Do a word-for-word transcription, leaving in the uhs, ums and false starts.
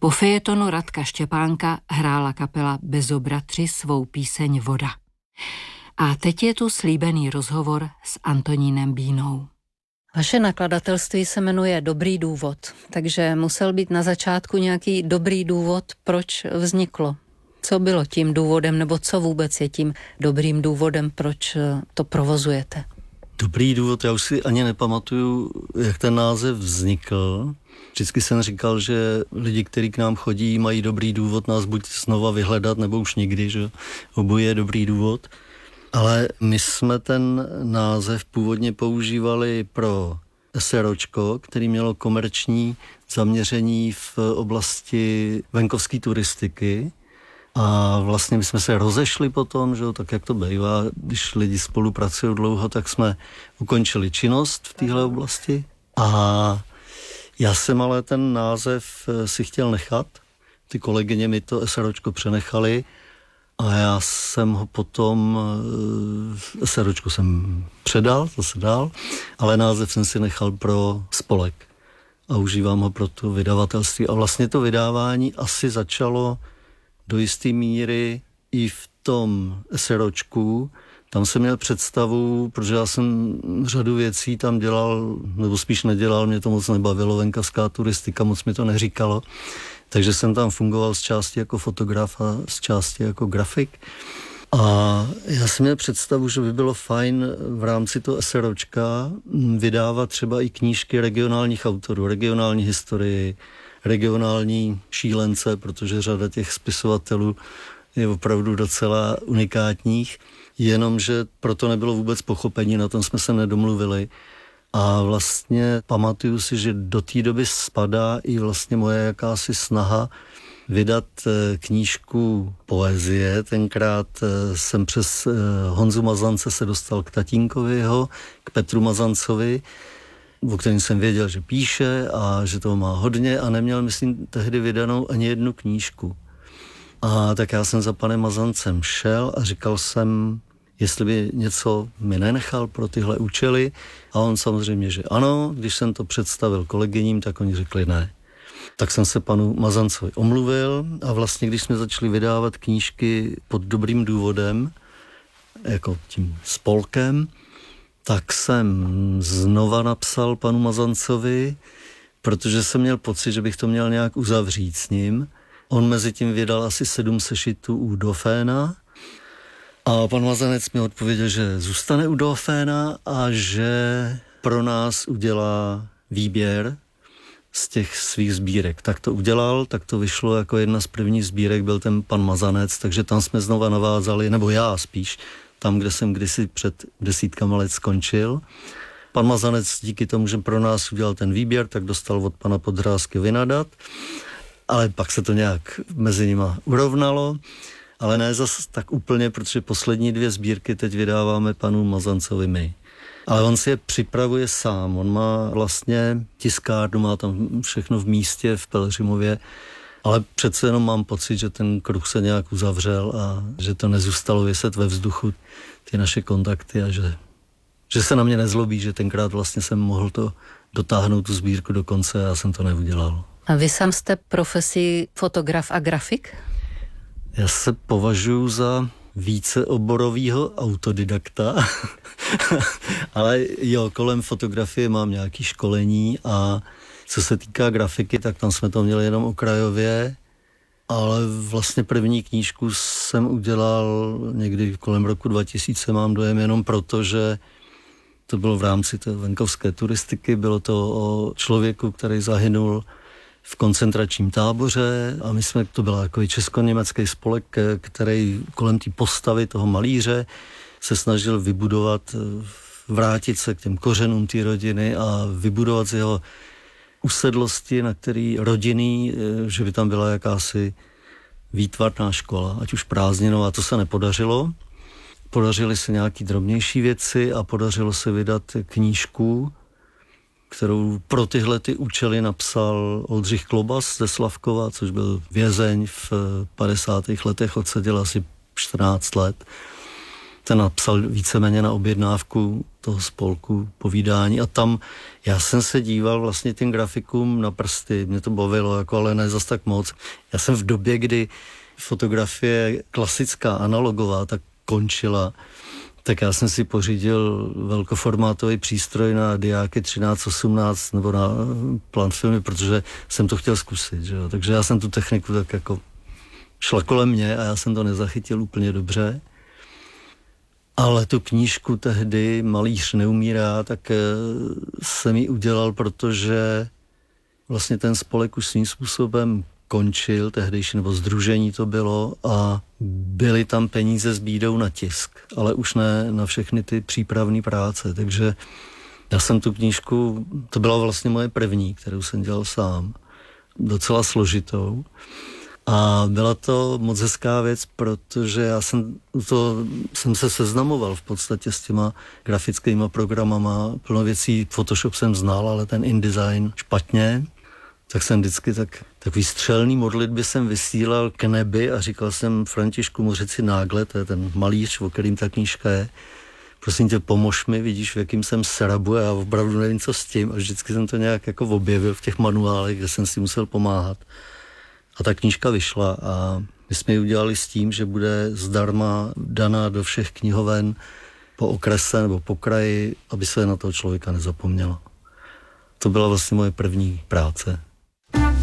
Po fejetonu Radka Štěpánka hrála kapela Bezobratři svou píseň Voda. A teď je tu slíbený rozhovor s Antonínem Bínou. Vaše nakladatelství se jmenuje Dobrý důvod, takže musel být na začátku nějaký dobrý důvod, proč vzniklo. Co bylo tím důvodem, nebo co vůbec je tím dobrým důvodem, proč to provozujete? Dobrý důvod, já už si ani nepamatuju, jak ten název vznikl. Vždycky jsem říkal, že lidi, kteří k nám chodí, mají dobrý důvod nás buď znova vyhledat, nebo už nikdy, že oboje je dobrý důvod. Ale my jsme ten název původně používali pro SROčko, který mělo komerční zaměření v oblasti venkovské turistiky. A vlastně my jsme se rozešli potom, že tak jak to bývá, když lidi spolupracují dlouho, tak jsme ukončili činnost v téhle oblasti. A já jsem ale ten název si chtěl nechat. Ty kolegyně mi to SROčko přenechali a já jsem ho potom, SROčko jsem předal, zase dál, ale název jsem si nechal pro spolek a užívám ho pro to vydavatelství. A vlastně to vydávání asi začalo do jisté míry i v tom SROčku. Tam jsem měl představu, protože já jsem řadu věcí tam dělal, nebo spíš nedělal, mě to moc nebavilo, venkavská turistika, moc mi to neříkalo. Takže jsem tam fungoval z části jako fotograf a z části jako grafik. A já jsem měl představu, že by bylo fajn v rámci toho SROčka vydávat třeba i knížky regionálních autorů, regionální historii, regionální šílence, protože řada těch spisovatelů je opravdu docela unikátních, jenomže proto nebylo vůbec pochopení, na tom jsme se nedomluvili. A vlastně pamatuju si, že do té doby spadá i vlastně moje jakási snaha vydat knížku poezie. Tenkrát jsem přes Honzu Mazance se dostal k tatínkovi jeho, k Petru Mazancovi, o kterém jsem věděl, že píše a že toho má hodně a neměl, myslím, tehdy vydanou ani jednu knížku. A tak já jsem za panem Mazancem šel a říkal jsem, jestli by něco mi nenechal pro tyhle účely. A on samozřejmě, že ano. Když jsem to představil kolegyním, tak oni řekli ne. Tak jsem se panu Mazancovi omluvil a vlastně, když jsme začali vydávat knížky pod dobrým důvodem, jako tím spolkem, tak jsem znova napsal panu Mazancovi, protože jsem měl pocit, že bych to měl nějak uzavřít s ním. On mezi tím vydal asi sedm sešitů u Doféna a pan Mazanec mi odpověděl, že zůstane u Doféna a že pro nás udělá výběr z těch svých sbírek. Tak to udělal, tak to vyšlo jako jedna z prvních sbírek, byl ten pan Mazanec, takže tam jsme znova navázali, nebo já spíš, tam, kde jsem kdysi před desítkama let skončil. Pan Mazanec díky tomu, že pro nás udělal ten výběr, tak dostal od pana Podřázky vynadat, ale pak se to nějak mezi nima urovnalo, ale ne zase tak úplně, protože poslední dvě sbírky teď vydáváme panu Mazancovi my. Ale on si je připravuje sám, on má vlastně tiskárnu, má tam všechno v místě v Pelhřimově, ale přece jenom mám pocit, že ten kruh se nějak uzavřel a že to nezůstalo vyset ve vzduchu, ty naše kontakty a že, že se na mě nezlobí, že tenkrát vlastně jsem mohl to dotáhnout tu sbírku do konce a já jsem to neudělal. A vy sám jste profesí fotograf a grafik? Já se považuji za víceoborovýho autodidakta, ale jo, kolem fotografie mám nějaké školení a co se týká grafiky, tak tam jsme to měli jenom okrajově, ale vlastně první knížku jsem udělal někdy kolem roku dva tisíce, mám dojem, jenom proto, že to bylo v rámci té venkovské turistiky, bylo to o člověku, který zahynul v koncentračním táboře a my jsme, to byl jako česko-německý spolek, který kolem té postavy toho malíře se snažil vybudovat, vrátit se k těm kořenům té rodiny a vybudovat z jeho usedlosti, na který rodinný, že by tam byla jakási výtvarná škola, ať už prázdninová, to se nepodařilo. Podařily se nějaký drobnější věci a podařilo se vydat knížku, kterou pro tyhle ty účely napsal Oldřich Klobas ze Slavkova, což byl vězeň v padesátých letech, odseděl asi čtrnáct let. ten napsal víceméně na objednávku toho spolku povídání a tam já jsem se díval vlastně tím grafikům na prsty, mě to bavilo, jako, ale ne zas tak moc. Já jsem v době, kdy fotografie klasická, analogová, tak končila, tak já jsem si pořídil velkoformátový přístroj na diáky třináct osmnáct nebo na plan filmy, protože jsem to chtěl zkusit, že jo? Takže já jsem tu techniku tak jako šla kolem mě a já jsem to nezachytil úplně dobře. Ale tu knížku tehdy Malíř neumírá, tak jsem ji udělal, protože vlastně ten spolek už svým způsobem končil, tehdejší, nebo sdružení to bylo a byly tam peníze s bídou na tisk, ale už ne na všechny ty přípravné práce, takže já jsem tu knížku, to byla vlastně moje první, kterou jsem dělal sám, docela složitou. A byla to moc hezká věc, protože já jsem, to, jsem se seznamoval v podstatě s těma grafickými programama, plno věcí, Photoshop jsem znal, ale ten InDesign špatně, tak jsem vždycky tak, takový střelný modlitby jsem vysílal k nebi a říkal jsem Františku Mořici Nágle, to je ten malíř, o kterým ta knížka je, prosím tě, pomož mi, vidíš, v jakým jsem srabu a já opravdu nevím, co s tím a vždycky jsem to nějak jako objevil v těch manuálech, kde jsem si musel pomáhat. A ta knížka vyšla a my jsme ji udělali s tím, že bude zdarma daná do všech knihoven po okrese nebo po kraji, aby se na toho člověka nezapomnělo. To byla vlastně moje první práce.